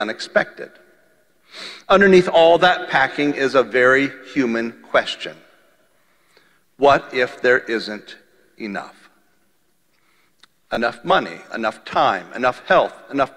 unexpected. Underneath all that packing is a very human question. What if there isn't enough? Enough money, enough time, enough health, enough